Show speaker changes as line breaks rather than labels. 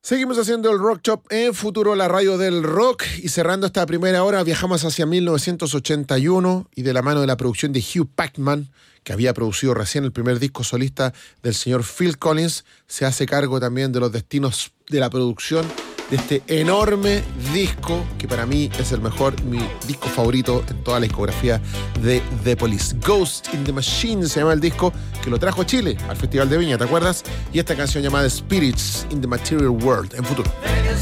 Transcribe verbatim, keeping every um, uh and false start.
Seguimos haciendo el Rock Shop en Futuro, la radio del rock, y cerrando esta primera hora viajamos hacia mil novecientos ochenta y uno y de la mano de la producción de Hugh Jackman, que había producido recién el primer disco solista del señor Phil Collins, se hace cargo también de los destinos de la producción de este enorme disco que para mí es el mejor, mi disco favorito en toda la discografía de The Police. Ghost in the Machine se llama el disco, que lo trajo a Chile al Festival de Viña, ¿te acuerdas? Y esta canción llamada Spirits in the Material World en Futuro.
Vegas